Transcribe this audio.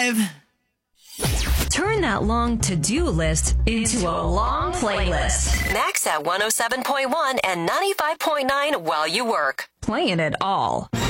Turn that long to-do list into a long playlist. Max at 107.1 and 95.9 while you work. Playing it all.